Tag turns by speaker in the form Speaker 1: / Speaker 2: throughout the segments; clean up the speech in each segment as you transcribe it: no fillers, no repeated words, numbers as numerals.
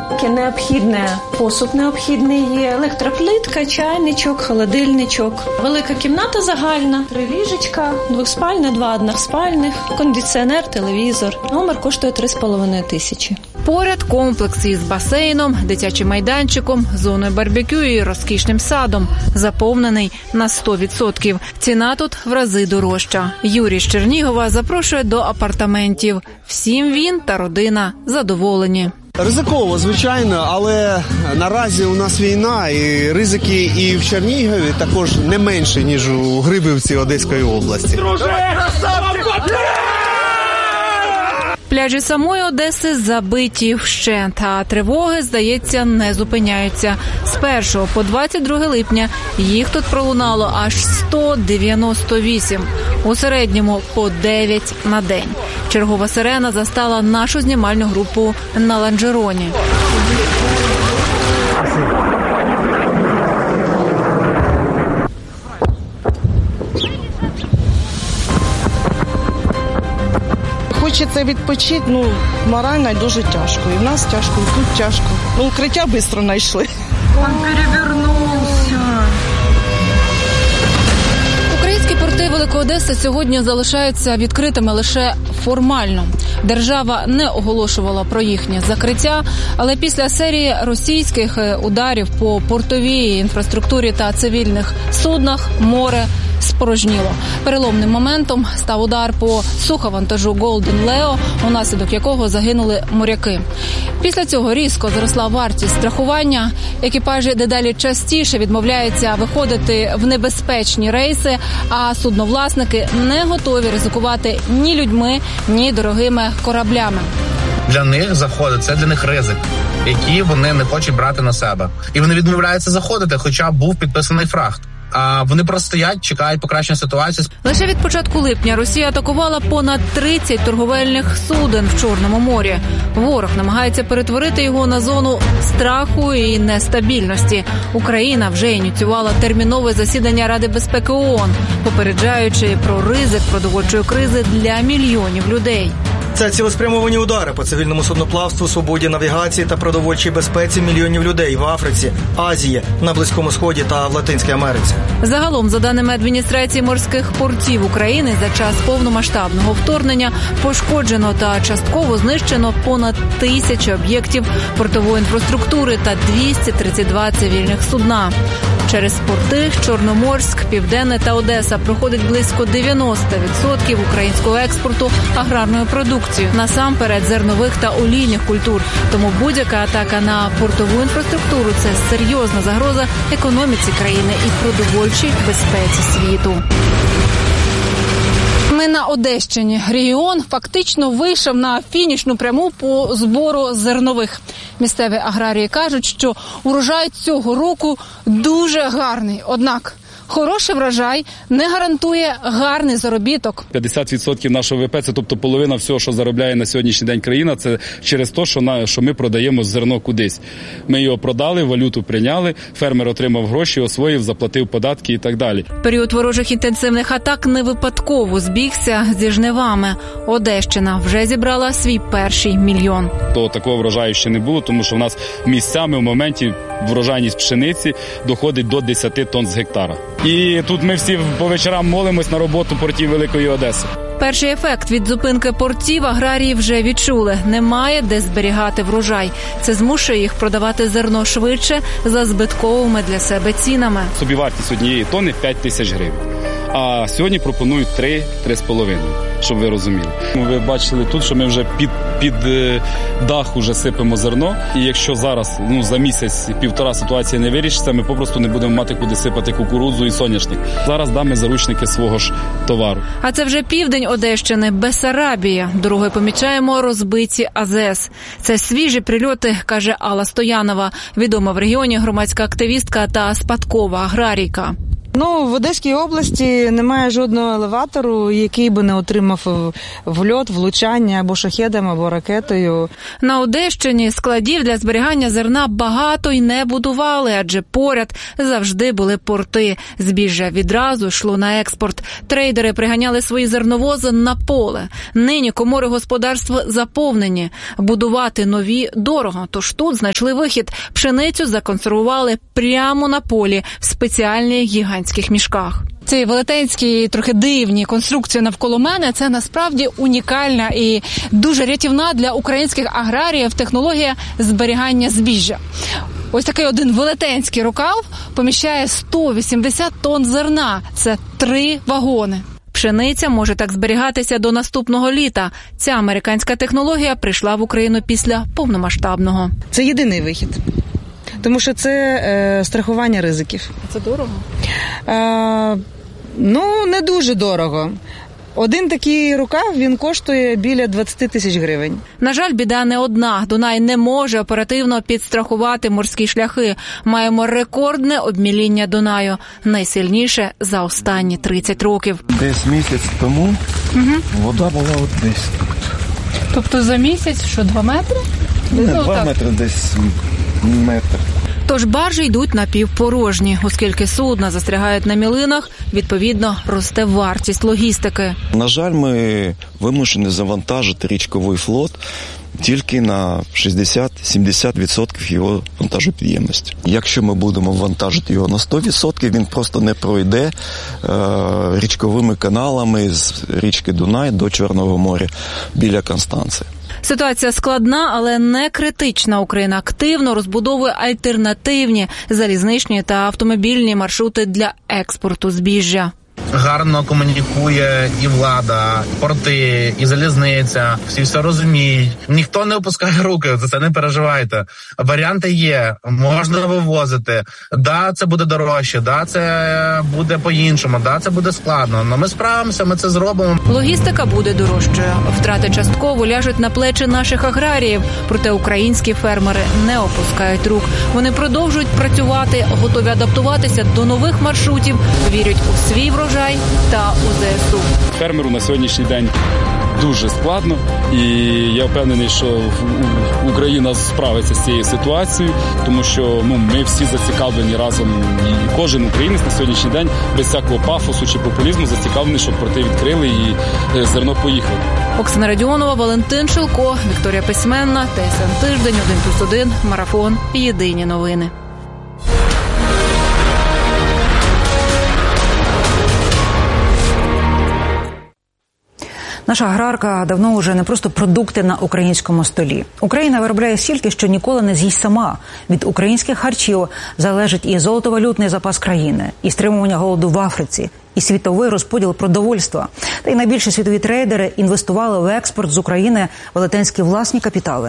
Speaker 1: Необхідне посуд необхідний є, електроплитка, чайничок, холодильничок. Велика кімната загальна, 3 ліжечка, 2-спальне, 2 односпальних, кондиціонер, телевізор. Номер коштує 3,5 тисячі.
Speaker 2: Поряд комплекс із басейном, дитячим майданчиком, зоною барбекю і розкішним садом. Заповнений на 100%. Ціна тут в рази дорожча. Юрій з Чернігова запрошує до апартаментів. Всім він та родина задоволені.
Speaker 3: Ризиково, звичайно, але наразі у нас війна, і ризики і в Чернігові також не менше, ніж у Грибівці Одеської області.
Speaker 2: Пляжі самої Одеси забиті вщент, а тривоги, здається, не зупиняються. З 1 по 22 липня їх тут пролунало аж 198. У середньому по 9 на день. Чергова сирена застала нашу знімальну групу на Ланжероні.
Speaker 4: Хочеться відпочити, морально дуже тяжко. І в нас тяжко, і тут тяжко. Укриття швидко знайшли.
Speaker 2: Він перевернувся. Українські порти Великої Одеси сьогодні залишаються відкритими лише формально. Держава не оголошувала про їхнє закриття, але після серії російських ударів по портовій інфраструктурі та цивільних суднах море спорожніло. Переломним моментом став удар по суховантажу Golden Leo, унаслідок якого загинули моряки. Після цього різко зросла вартість страхування. Екіпажі дедалі частіше відмовляються виходити в небезпечні рейси, а судновласники не готові ризикувати ні людьми, ні дорогими кораблями.
Speaker 5: Для них заходи – це для них ризик, який вони не хочуть брати на себе. І вони відмовляються заходити, хоча був підписаний фрахт. А вони просто стоять, чекають покращення ситуації.
Speaker 2: Лише від початку липня Росія атакувала понад 30 торговельних суден в Чорному морі. Ворог намагається перетворити його на зону страху і нестабільності. Україна вже ініціювала термінове засідання Ради безпеки ООН, попереджаючи про ризик продовольчої кризи для мільйонів людей.
Speaker 6: Це цілеспрямовані удари по цивільному судноплавству, свободі навігації та продовольчій безпеці мільйонів людей в Африці, Азії, на Близькому Сході та в Латинській Америці.
Speaker 2: Загалом, за даними адміністрації морських портів України, за час повномасштабного вторгнення пошкоджено та частково знищено понад 1000 об'єктів портової інфраструктури та 232 цивільних судна. Через порти Чорноморськ, Південне та Одеса проходить близько 90% українського експорту аграрної продукції, насамперед зернових та олійних культур. Тому будь-яка атака на портову інфраструктуру – це серйозна загроза економіці країни і продовольчій безпеці світу. Ми на Одещині. Регіон фактично вийшов на фінішну пряму по збору зернових. Місцеві аграрії кажуть, що урожай цього року дуже гарний. Однак хороший врожай не гарантує гарний заробіток.
Speaker 7: 50% нашого ВВП, це тобто половина всього, що заробляє на сьогоднішній день країна, це через те, що ми продаємо зерно кудись. Ми його продали, валюту прийняли, фермер отримав гроші, освоїв, заплатив податки і так далі.
Speaker 2: Період ворожих інтенсивних атак не випадково збігся зі жнивами. Одещина вже зібрала свій перший мільйон.
Speaker 7: То такого врожаю ще не було, тому що в нас місцями в моменті врожайність пшениці доходить до 10 тонн з гектара. І тут ми всі по вечорам молимось на роботу портів Великої Одеси.
Speaker 2: Перший ефект від зупинки портів аграрії вже відчули. Немає де зберігати врожай. Це змушує їх продавати зерно швидше за збитковими для себе цінами.
Speaker 7: Собівартість однієї тонни 5 тисяч гривень. А сьогодні пропонують 3-3,5, щоб ви розуміли. Ви бачили тут, що ми вже під дах уже сипемо зерно. І якщо зараз, за місяць-півтора ситуація не вирішиться, ми попросту не будемо мати куди сипати кукурудзу і соняшник. Зараз дамо заручники свого ж товару.
Speaker 2: А це вже південь Одещини, Бессарабія. Дорогою помічаємо розбиті АЗС. Це свіжі прильоти, каже Алла Стоянова, відома в регіоні громадська активістка та спадкова аграрійка.
Speaker 8: В Одеській області немає жодного елеватору, який би не отримав вльот, влучання або шахедом, або ракетою.
Speaker 2: На Одещині складів для зберігання зерна багато й не будували, адже поряд завжди були порти. Збіжжя відразу йшло на експорт. Трейдери приганяли свої зерновози на поле. Нині комори господарств заповнені. Будувати нові дорого, тож тут знайшли вихід. Пшеницю законсервували прямо на полі в спеціальних гігантських мішках. Ці велетенські, трохи дивні конструкції навколо мене – це насправді унікальна і дуже рятівна для українських аграріїв технологія зберігання збіжжя. Ось такий один велетенський рукав поміщає 180 тонн зерна. Це 3 вагони. Пшениця може так зберігатися до наступного літа. Ця американська технологія прийшла в Україну після повномасштабного.
Speaker 8: Це єдиний вихід. Тому що це страхування ризиків.
Speaker 2: Це дорого?
Speaker 8: Не дуже дорого. Один такий рукав, він коштує біля 20 тисяч гривень.
Speaker 2: На жаль, біда не одна. Дунай не може оперативно підстрахувати морські шляхи. Маємо рекордне обміління Дунаю. Найсильніше за останні 30 років.
Speaker 9: Десь місяць тому вода була от десь тут.
Speaker 2: Тобто за місяць, що 2 метри?
Speaker 9: Не 2 метри, десь метр.
Speaker 2: Тож баржі йдуть напівпорожні, оскільки судна застрягають на мілинах, відповідно, росте вартість логістики.
Speaker 9: На жаль, ми вимушені завантажити річковий флот тільки на 60-70% його вантажопідємності. Якщо ми будемо вантажити його на 100%, він просто не пройде річковими каналами з річки Дунай до Чорного моря біля Констанції.
Speaker 2: Ситуація складна, але не критична. Україна активно розбудовує альтернативні залізничні та автомобільні маршрути для експорту збіжжя.
Speaker 5: Гарно комунікує і влада, і порти, і залізниця. Всі все розуміють. Ніхто не опускає руки, за це не переживайте. Варіанти є, можна вивозити. Да, це буде дорожче, да, це буде по-іншому, да, це буде складно. Але ми справимося, ми це зробимо.
Speaker 2: Логістика буде дорожчою. Втрати частково ляжуть на плечі наших аграріїв. Проте українські фермери не опускають рук. Вони продовжують працювати, готові адаптуватися до нових маршрутів, вірять у свій врожай та у ЗСУ.
Speaker 7: Фермеру на сьогоднішній день дуже складно, і я впевнений, що Україна справиться з цією ситуацією, тому що ми всі зацікавлені разом, і кожен українець на сьогоднішній день без всякого пафосу чи популізму зацікавлений, щоб порти відкрили і зерно поїхало.
Speaker 2: Оксана Радіонова, Валентин Шилко, Вікторія Письменна, ТСН Тиждень, 1+1, Марафон, Єдині новини.
Speaker 10: Наша аграрка давно уже не просто продукти на українському столі. Україна виробляє стільки, що ніколи не з'їсть сама. Від українських харчів залежить і золотовалютний запас країни, і стримування голоду в Африці, і світовий розподіл продовольства. Та й найбільші світові трейдери інвестували в експорт з України велетенські власні капітали.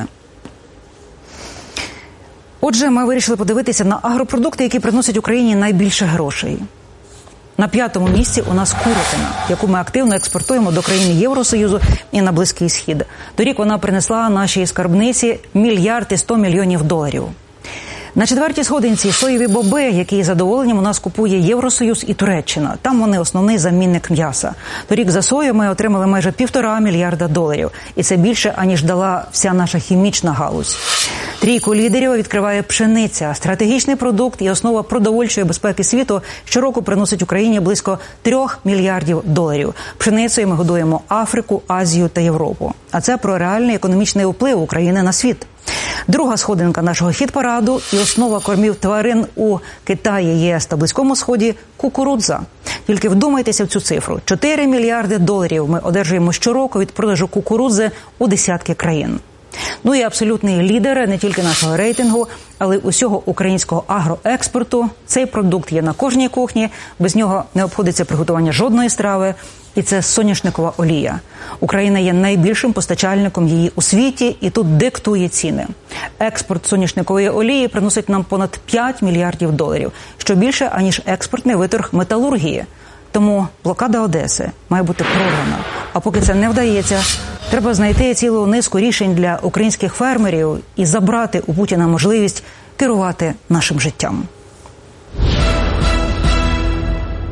Speaker 10: Отже, ми вирішили подивитися на агропродукти, які приносять Україні найбільше грошей. На 5-му місці у нас курятина, яку ми активно експортуємо до країн Євросоюзу і на Близький Схід. Торік вона принесла нашій скарбниці $1 100 мільйонів. На 4-й сходинці соєві боби, які з задоволенням у нас купує Євросоюз і Туреччина. Там вони основний замінник м'яса. Торік за сою ми отримали майже $1,5 мільярда. І це більше, аніж дала вся наша хімічна галузь. Трійку лідерів відкриває пшениця. Стратегічний продукт і основа продовольчої безпеки світу щороку приносить Україні близько $3 мільярдів. Пшеницею ми годуємо Африку, Азію та Європу. А це про реальний економічний вплив України на світ. Друга сходинка нашого хіт-параду і основа кормів тварин у Китаї, ЄС та Близькому Сході – кукурудза. Тільки вдумайтеся в цю цифру. $4 мільярди ми одержуємо щороку від продажу кукурудзи у десятки країн. Ну і абсолютний лідер не тільки нашого рейтингу, але й усього українського агроекспорту. Цей продукт є на кожній кухні, без нього не обходиться приготування жодної страви. І це соняшникова олія. Україна є найбільшим постачальником її у світі і тут диктує ціни. Експорт соняшникової олії приносить нам понад $5 мільярдів, що більше, аніж експортний виторг металургії. Тому блокада Одеси має бути прорвана. А поки це не вдається, треба знайти цілу низку рішень для українських фермерів і забрати у Путіна можливість керувати нашим життям.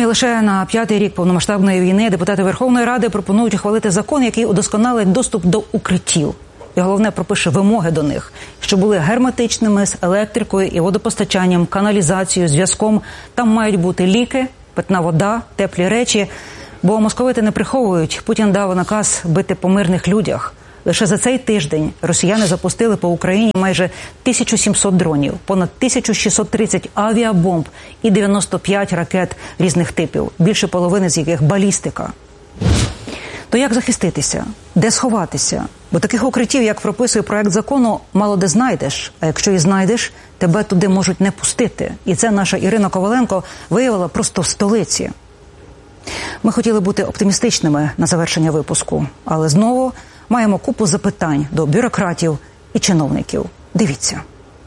Speaker 10: і лише на 5-й рік повномасштабної війни депутати Верховної Ради пропонують ухвалити закон, який удосконалить доступ до укриттів. І головне, пропише вимоги до них, що були герметичними, з електрикою і водопостачанням, каналізацією, зв'язком. Там мають бути ліки, питна вода, теплі речі. Бо московити не приховують. Путін дав наказ бити по мирних людях. Лише за цей тиждень росіяни запустили по Україні майже 1700 дронів, понад 1630 авіабомб і 95 ракет різних типів, більше половини з яких балістика. То як захиститися? Де сховатися? Бо таких укриттів, як прописує проект закону, мало де знайдеш. А якщо і знайдеш, тебе туди можуть не пустити. І це наша Ірина Коваленко виявила просто в столиці. Ми хотіли бути оптимістичними на завершення випуску, але знову маємо купу запитань до бюрократів і чиновників. Дивіться.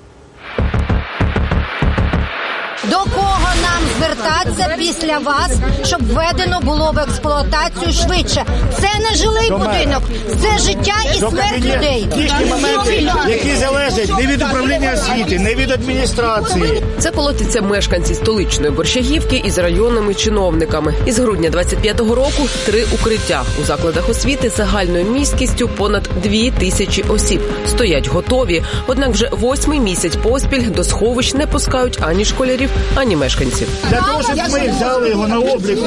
Speaker 11: До кого нам звертатися після вас, щоб введено було в експлуатацію швидше? Це не жилий будинок, це життя і смерть людей.
Speaker 12: Ті моменти, які залежать не від управління освіти, не від адміністрації.
Speaker 13: Це колотяться мешканці столичної Борщагівки із районними чиновниками. Із грудня 25-го року 3 укриття у закладах освіти загальною міськістю понад 2000 осіб. Стоять готові, однак вже 8-й місяць поспіль до сховищ не пускають ані школярів, ані мешканців.
Speaker 12: Для того, щоб ми взяли його на облік,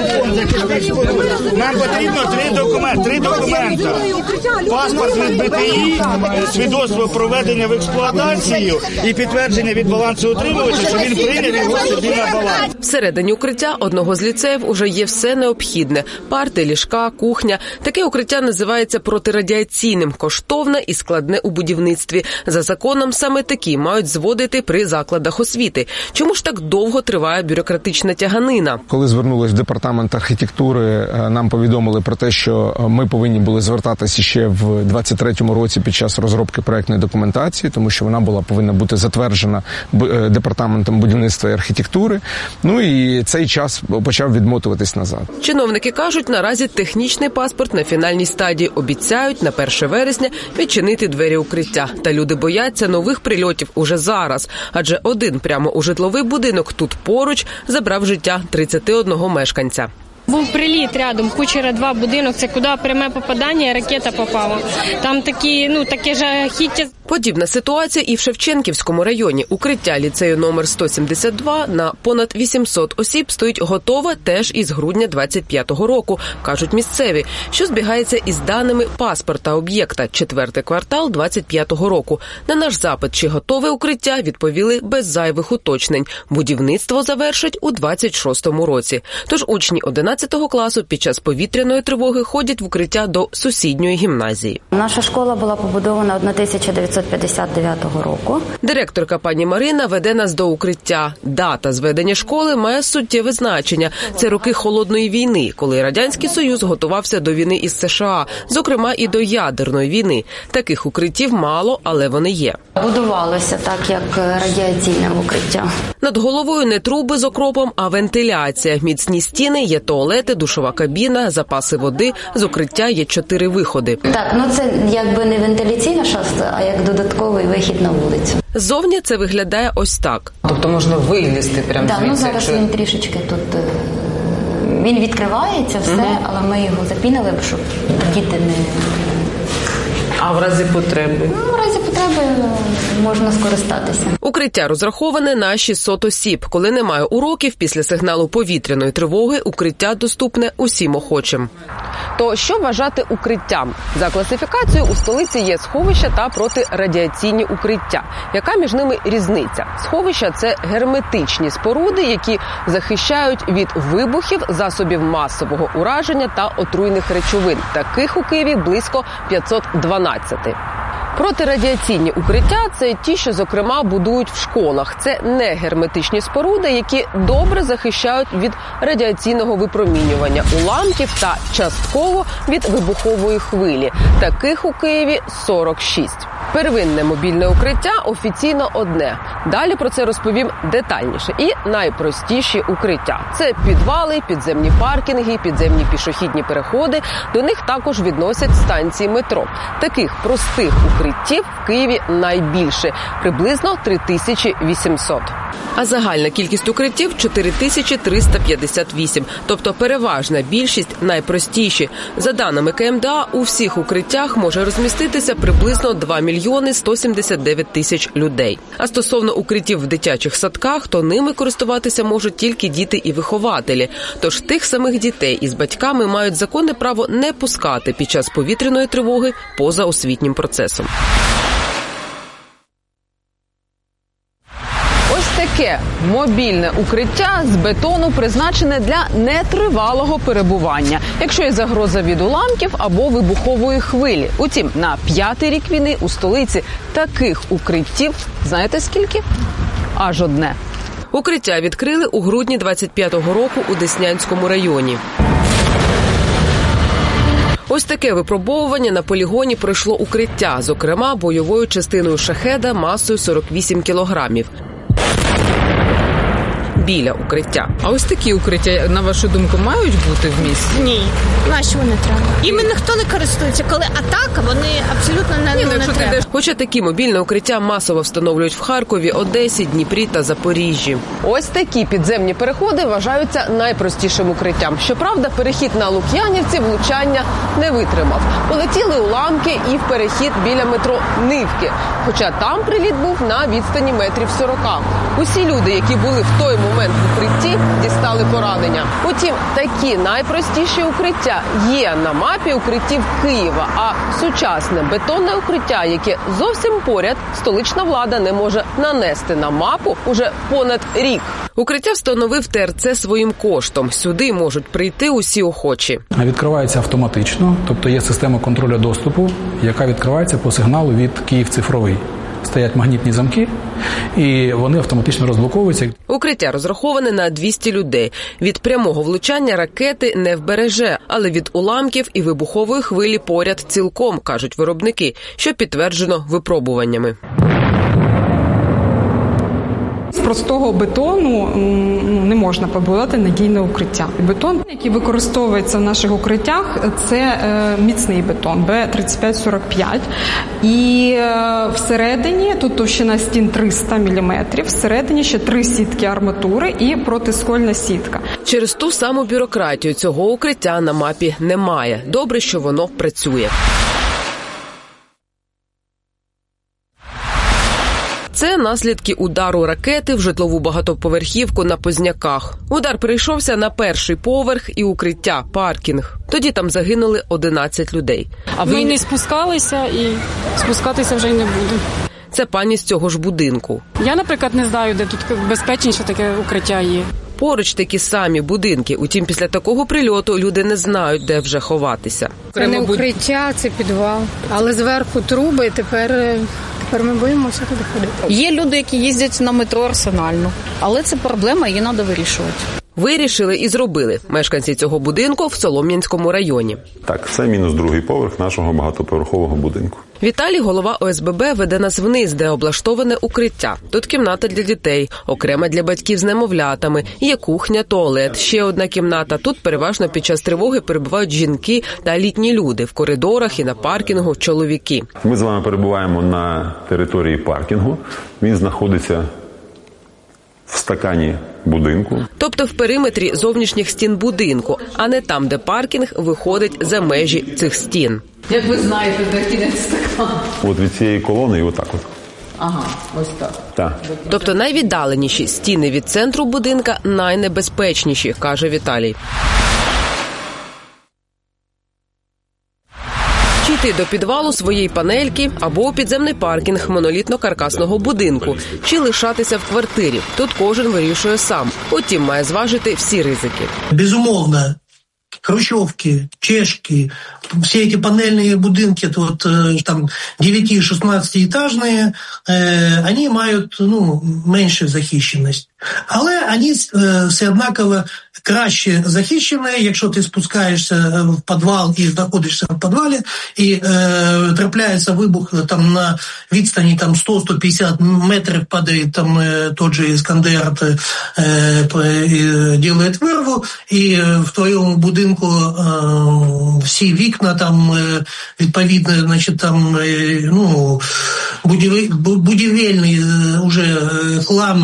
Speaker 12: нам потрібно 3 документи. Паспорт від БТІ, свідоцтво про введення в експлуатацію і підтвердження від балансоутримувача, що він прийняв його собі на баланс.
Speaker 13: Всередині укриття одного з ліцеїв уже є все необхідне. Парти, ліжка, кухня. Таке укриття називається протирадіаційним, коштовне і складне у будівництві. За законом саме такі мають зводити при закладах освіти. Чому ж так довго триває бюрократична тяганина?
Speaker 14: Коли звернулись в департамент архітектури, нам повідомили про те, що ми повинні були звертатися ще в 23-му році під час розробки проектної документації, тому що вона повинна бути затверджена департаментом будівництва і архітектури. Ну і цей час почав відмотуватись назад.
Speaker 13: Чиновники кажуть, наразі технічний паспорт на фінальній стадії. Обіцяють на 1 вересня відчинити двері укриття. Та люди бояться нових прильотів уже зараз. Адже один прямо у житловий будинок тут поруч забрав життя 31 мешканця.
Speaker 15: Був приліт рядом, Кучера 2 будинок, це куди пряме попадання, ракета попала. Там таке жахіття.
Speaker 13: Подібна ситуація і в Шевченківському районі. Укриття ліцею номер 172 на понад 800 осіб стоїть готове теж із грудня 25-го року, кажуть місцеві, що збігається із даними паспорта об'єкта, 4-й квартал 25-го року. На наш запит, чи готове укриття, відповіли без зайвих уточнень. Будівництво завершать у 26-му році. Тож учні 11 класу під час повітряної тривоги ходять в укриття до сусідньої гімназії.
Speaker 16: Наша школа була побудована 1959 року.
Speaker 13: Директорка пані Марина веде нас до укриття. Дата зведення школи має суттєве значення. Це роки Холодної війни, коли Радянський Союз готувався до війни із США, зокрема і до ядерної війни. Таких укриттів мало, але вони є.
Speaker 16: Будувалося так, як радіаційне укриття.
Speaker 13: Над головою не труби з окропом, а вентиляція. Міцні стіни, є туалети, душова кабіна, запаси води. З укриття є 4 виходи.
Speaker 16: Так, це якби не вентиляційна шахта, а як додатковий вихід на вулицю.
Speaker 13: Ззовні це виглядає ось так.
Speaker 17: Тобто можна вилізти прямо звідси?
Speaker 16: Так, зараз він трішечки тут... Він відкривається, все, але ми його запінили, щоб діти не...
Speaker 17: А в разі потреби?
Speaker 16: В разі потреби можна скористатися.
Speaker 13: Укриття розраховане на 600 осіб. Коли немає уроків, після сигналу повітряної тривоги укриття доступне усім охочим. То що вважати укриттям? За класифікацією у столиці є сховища та протирадіаційні укриття. Яка між ними різниця? Сховища – це герметичні споруди, які захищають від вибухів, засобів масового ураження та отруйних речовин. Таких у Києві близько 512. Протирадіаційні укриття – це ті, що, зокрема, будують в школах. Це не герметичні споруди, які добре захищають від радіаційного випромінювання уламків та частково від вибухової хвилі. Таких у Києві 46. Первинне мобільне укриття офіційно одне. Далі про це розповім детальніше. І найпростіші укриття. Це підвали, підземні паркінги, підземні пішохідні переходи. До них також відносять станції метро. Таких простих укриттів в Києві найбільше – приблизно 3800. А загальна кількість укриттів – 4358, тобто переважна більшість найпростіші. За даними КМДА, у всіх укриттях може розміститися приблизно 2 мільйони 179 тисяч людей. А стосовно укриттів в дитячих садках, то ними користуватися можуть тільки діти і вихователі. Тож тих самих дітей із батьками мають законне право не пускати під час повітряної тривоги поза освітнім процесом. Таке мобільне укриття з бетону призначене для нетривалого перебування, якщо є загроза від уламків або вибухової хвилі. Утім, на 5-й рік війни у столиці таких укриттів, знаєте скільки? Аж одне. Укриття відкрили у грудні 25-го року у Деснянському районі. Ось таке випробовування на полігоні пройшло укриття, зокрема бойовою частиною «Шахеда» масою 48 кілограмів. Біля укриття. А ось такі укриття, на вашу думку, мають бути в місті?
Speaker 18: Ні. Нащо вони треба? Іми ніхто не користується. Коли атака, вони абсолютно не треба.
Speaker 13: Хоча такі мобільне укриття масово встановлюють в Харкові, Одесі, Дніпрі та Запоріжжі. Ось такі підземні переходи вважаються найпростішим укриттям. Щоправда, перехід на Лук'янівці влучання не витримав. Полетіли уламки і в перехід біля метро Нивки. Хоча там приліт був на відстані метрів 40. Усі люди, які були в той момент в укритті, дістали поранення. Утім, такі найпростіші укриття є на мапі укриттів Києва, а сучасне бетонне укриття, яке зовсім поряд, столична влада не може нанести на мапу уже понад рік. Укриття встановив ТРЦ своїм коштом. Сюди можуть прийти усі охочі.
Speaker 19: Відкривається автоматично, тобто є система контролю доступу, яка відкривається по сигналу від «Київ-цифровий». Стоять магнітні замки, і вони автоматично розблоковуються.
Speaker 13: Укриття розраховане на 200 людей. Від прямого влучання ракети не вбереже, але від уламків і вибухової хвилі поряд цілком, кажуть виробники, що підтверджено випробуваннями.
Speaker 20: З простого бетону не можна побудувати надійне укриття. Бетон, який використовується в наших укриттях, це міцний бетон Б3545. І всередині, тут товщина стін 300 мм, всередині ще 3 сітки арматури і протискольна сітка.
Speaker 13: Через ту саму бюрократію цього укриття на мапі немає. Добре, що воно працює. Це наслідки удару ракети в житлову багатоповерхівку на Позняках. Удар прийшовся на перший поверх і укриття, паркінг. Тоді там загинули 11 людей.
Speaker 15: Ми не спускалися і спускатися вже й не будемо.
Speaker 13: Це пані з цього ж будинку.
Speaker 15: Я, наприклад, не знаю, де тут безпечніше таке укриття є.
Speaker 13: Поруч такі самі будинки. Утім, після такого прильоту люди не знають, де вже ховатися.
Speaker 21: Це не укриття, це підвал. Але зверху труби, тепер ми боїмося туди ходити.
Speaker 22: Є люди, які їздять на метро Арсенальну. Але це проблема, її треба вирішувати.
Speaker 13: Вирішили і зробили мешканці цього будинку в Солом'янському районі.
Speaker 23: Так, це мінус другий поверх нашого багатоповерхового будинку.
Speaker 13: Віталій, голова ОСББ, веде нас вниз, де облаштоване укриття. Тут кімната для дітей, окрема для батьків з немовлятами, є кухня, туалет, ще одна кімната. Тут переважно під час тривоги перебувають жінки та літні люди. В коридорах і на паркінгу – чоловіки.
Speaker 23: Ми з вами перебуваємо на території паркінгу. Він знаходиться в стакані будинку.
Speaker 13: Тобто в периметрі зовнішніх стін будинку, а не там, де паркінг виходить за межі цих стін.
Speaker 17: Як ви знаєте, де кінець стакан?
Speaker 23: От від цієї колони і отак от.
Speaker 17: Ага, ось так.
Speaker 23: Так.
Speaker 13: Тобто найвіддаленіші стіни від центру будинка найнебезпечніші, каже Віталій. Чи йти до підвалу своєї панельки або у підземний паркінг монолітно-каркасного будинку, чи лишатися в квартирі. Тут кожен вирішує сам. Утім, має зважити всі ризики.
Speaker 24: Безумовно, хрущевки, чешки, все эти панельные будинки, вот, там 9-16-этажные, они мають меншу захищеність. Але вони все однаково краще захищене, якщо ти спускаєшся в підвал і знаходишся в підвалі, і трапляється вибух там на відстані там 100-150 метрів, падає там тот же Іскандер, делает вирву, і в твоєму будинку всі вікна там відповідно, значить, там будівельний уже хлам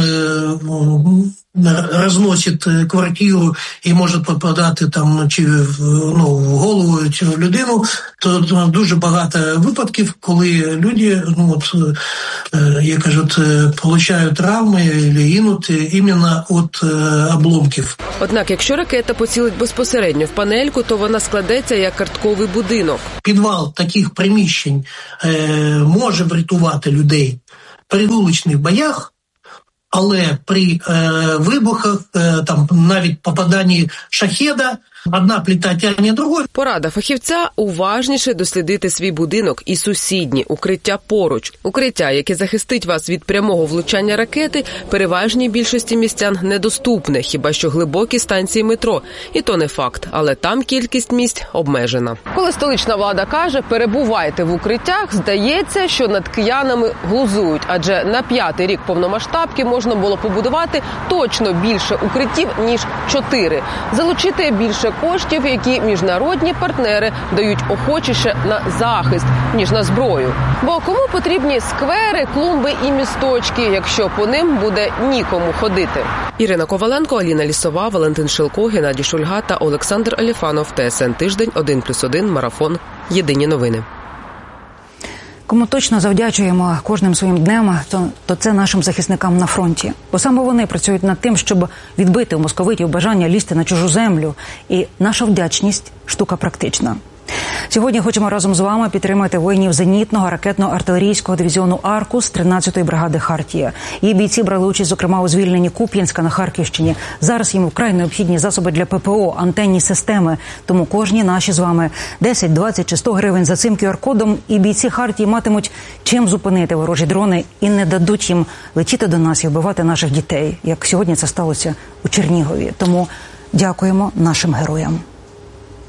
Speaker 24: розносить квартиру і може попадати там чи в голову, чи в людину, то дуже багато випадків, коли люди, як кажуть, получають травми або гинуть іменно від обломків.
Speaker 13: Однак, якщо ракета поцілить безпосередньо в панельку, то вона складеться як картковий будинок.
Speaker 24: Підвал таких приміщень може врятувати людей при вуличних боях, але при вибухах, там навіть попаданні шахеда, одна плита тягне другою.
Speaker 13: Порада фахівця – уважніше дослідити свій будинок і сусідні, укриття поруч. Укриття, яке захистить вас від прямого влучання ракети, переважній більшості містян недоступне, хіба що глибокі станції метро. І то не факт, але там кількість місць обмежена. Коли столична влада каже «перебувайте в укриттях», здається, що над киянами глузують, адже на 5-й рік повномасштабки можна було побудувати точно більше укриттів, ніж 4. Залучити більше коштів, які міжнародні партнери дають охочіше на захист, ніж на зброю. Бо кому потрібні сквери, клумби і місточки, якщо по ним буде нікому ходити? Ірина Коваленко, Аліна Лісова, Валентин Шилко, Геннадій Шульга та Олександр Аліфанов. ТСН Тиждень, 1+1, Марафон. Єдині новини.
Speaker 10: Кому точно завдячуємо кожним своїм днем, то це нашим захисникам на фронті. Бо саме вони працюють над тим, щоб відбити у московитів бажання лізти на чужу землю. І наша вдячність – штука практична. Сьогодні хочемо разом з вами підтримати воїнів зенітного ракетно-артилерійського дивізіону «Аркус» 13-ї бригади «Хартія». Її бійці брали участь, зокрема, у звільненні Куп'янська на Харківщині. Зараз їм вкрай необхідні засоби для ППО, антенні системи. Тому кожні наші з вами 10, 20 чи 100 гривень за цим QR-кодом, і бійці «Хартії» матимуть чим зупинити ворожі дрони і не дадуть їм летіти до нас і вбивати наших дітей, як сьогодні це сталося у Чернігові. Тому дякуємо нашим героям.